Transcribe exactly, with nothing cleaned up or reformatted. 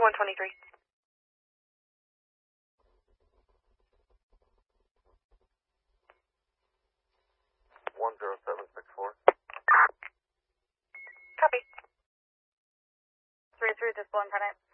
one twenty-three. one zero seven six four. Copy. three three, this one, Prime.